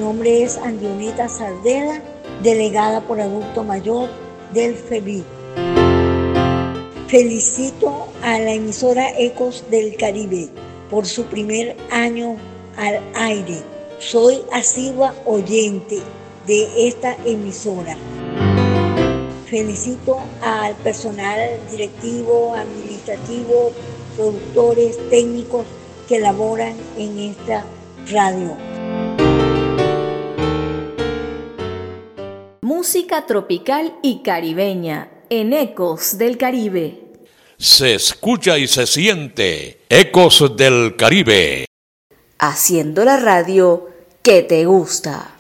nombre es Andioneta Sardela, delegada por adulto mayor del FEBIC. Felicito a la emisora Ecos del Caribe por su primer año al aire. Soy asidua oyente de esta emisora. Felicito al personal directivo, administrativo, productores, técnicos que laboran en esta radio. Música tropical y caribeña en Ecos del Caribe. Se escucha y se siente Ecos del Caribe. Haciendo la radio que te gusta.